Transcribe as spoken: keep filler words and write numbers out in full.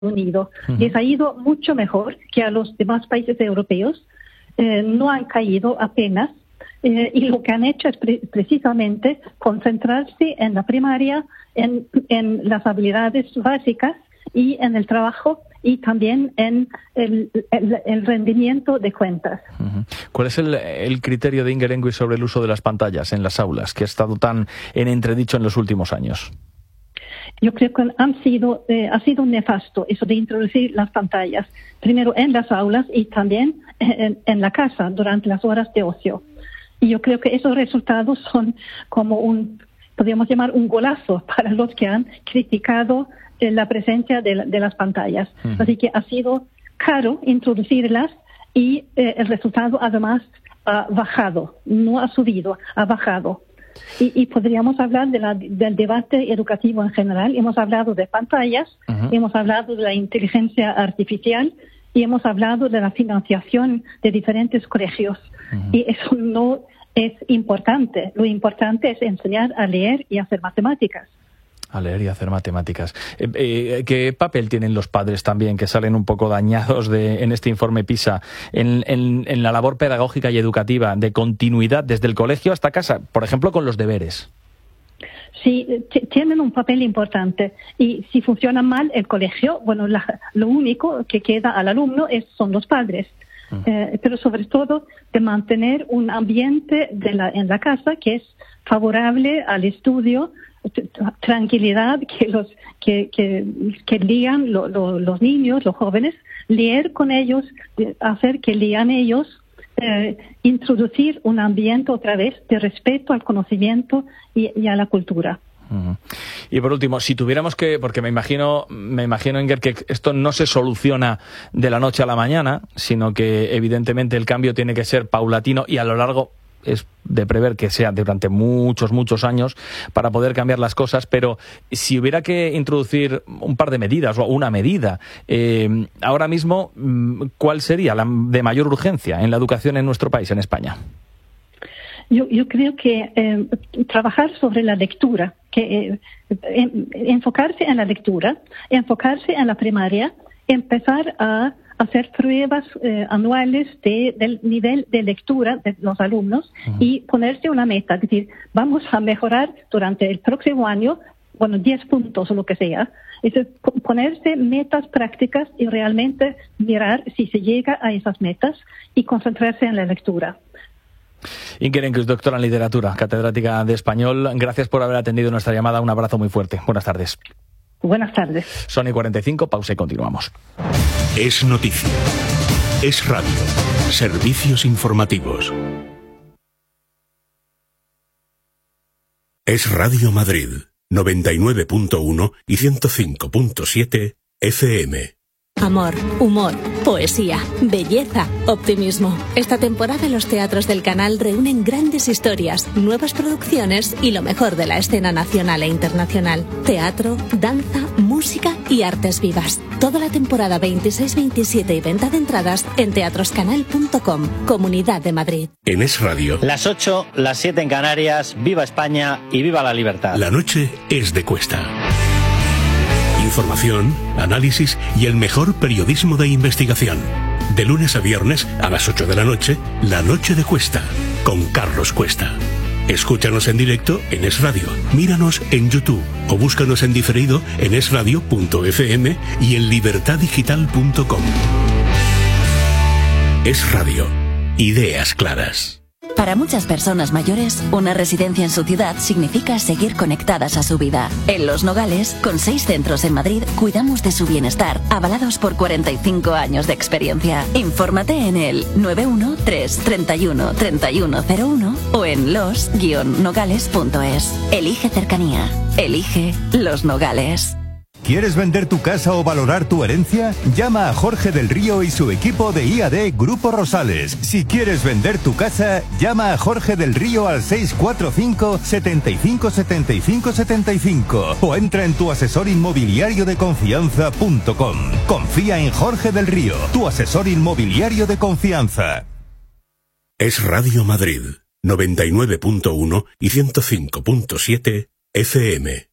Unido. Uh-huh. Les ha ido mucho mejor que a los demás países europeos. Eh, no han caído apenas. Eh, y lo que han hecho es pre- precisamente concentrarse en la primaria, en, en las habilidades básicas y en el trabajo y también en el, el, el rendimiento de cuentas. Uh-huh. ¿Cuál es el, el criterio de Inger Enkvist sobre el uso de las pantallas en las aulas, que ha estado tan en entredicho en los últimos años? Yo creo que han sido, eh, ha sido nefasto eso de introducir las pantallas, primero en las aulas y también en, en la casa durante las horas de ocio. Y yo creo que esos resultados son como un, podríamos llamar un golazo para los que han criticado eh, la presencia de, la, de las pantallas. Uh-huh. Así que ha sido caro introducirlas y eh, el resultado además ha bajado, no ha subido, ha bajado. Y, y podríamos hablar de la, del debate educativo en general. Hemos hablado de pantallas, uh-huh. hemos hablado de la inteligencia artificial y hemos hablado de la financiación de diferentes colegios. Uh-huh. Y eso no es importante. Lo importante es enseñar a leer y a hacer matemáticas. A leer y hacer matemáticas. Eh, eh, ¿Qué papel tienen los padres también, que salen un poco dañados de, en este informe PISA, en, en, en la labor pedagógica y educativa de continuidad desde el colegio hasta casa, por ejemplo, con los deberes? Sí, t- tienen un papel importante. Y si funciona mal el colegio, bueno, la, lo único que queda al alumno es, son los padres. Mm. Eh, pero sobre todo de mantener un ambiente de la, en la casa que es favorable al estudio, tranquilidad, que los que que, que lean lo, lo, los niños, los jóvenes, leer con ellos, hacer que lean ellos, eh, introducir un ambiente otra vez de respeto al conocimiento y, y a la cultura. Uh-huh. Y por último, si tuviéramos que, porque me imagino, me imagino, Inger, que esto no se soluciona de la noche a la mañana, sino que evidentemente el cambio tiene que ser paulatino y a lo largo es de prever que sea durante muchos, muchos años para poder cambiar las cosas, pero si hubiera que introducir un par de medidas o una medida, eh, ahora mismo, ¿cuál sería la de mayor urgencia en la educación en nuestro país, en España? Yo, yo creo que eh, trabajar sobre la lectura, que eh, en, enfocarse en la lectura, enfocarse en la primaria, empezar a hacer pruebas eh, anuales de, del nivel de lectura de los alumnos uh-huh. y ponerse una meta, es decir, vamos a mejorar durante el próximo año, bueno, diez puntos o lo que sea, es decir, ponerse metas prácticas y realmente mirar si se llega a esas metas y concentrarse en la lectura. Inger Enkvist, doctora en literatura, catedrática de español, gracias por haber atendido nuestra llamada, un abrazo muy fuerte. Buenas tardes. Buenas tardes. Son y cuarenta y cinco, pausa y continuamos. Es noticia. Es radio. Servicios informativos. Es Radio Madrid, noventa y nueve punto uno y ciento cinco punto siete F M. Amor, humor, poesía, belleza, optimismo. Esta temporada los teatros del canal reúnen grandes historias, nuevas producciones y lo mejor de la escena nacional e internacional. Teatro, danza, música y artes vivas. Toda la temporada veintiséis veintisiete y venta de entradas en teatroscanal punto com, Comunidad de Madrid. En Es Radio. Las ocho, las siete en Canarias, viva España y viva la libertad. La noche es de Cuesta. Información, análisis y el mejor periodismo de investigación. De lunes a viernes a las ocho de la noche, La Noche de Cuesta, con Carlos Cuesta. Escúchanos en directo en Es Radio, míranos en YouTube o búscanos en diferido en esradio punto efe eme y en libertad digital punto com. Es Radio, ideas claras. Para muchas personas mayores, una residencia en su ciudad significa seguir conectadas a su vida. En Los Nogales, con seis centros en Madrid, cuidamos de su bienestar, avalados por cuarenta y cinco años de experiencia. Infórmate en el nueve uno tres, treinta y uno, treinta y uno cero uno o en los guion nogales punto es. Elige cercanía. Elige Los Nogales. ¿Quieres vender tu casa o valorar tu herencia? Llama a Jorge del Río y su equipo de I A D Grupo Rosales. Si quieres vender tu casa, llama a Jorge del Río al seis cuatro cinco, setenta y cinco, setenta y cinco, setenta y cinco o entra en tu asesor inmobiliario de confianza punto com. Confía en Jorge del Río, tu asesor inmobiliario de confianza. Es Radio Madrid, noventa y nueve punto uno y ciento cinco punto siete F M.